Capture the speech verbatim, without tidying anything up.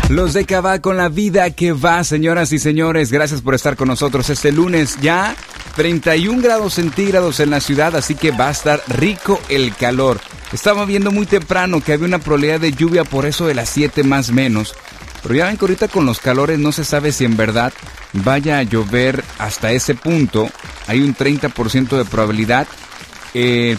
Los de Cabá con la vida que va, señoras y señores. Gracias por estar con nosotros este lunes. Ya treinta y un grados centígrados en la ciudad, así que va a estar rico el calor. Estaba viendo muy temprano que había una probabilidad de lluvia por eso de las siete más menos. Pero ya ven que ahorita con los calores no se sabe si en verdad vaya a llover hasta ese punto. Hay un treinta por ciento de probabilidad. Eh,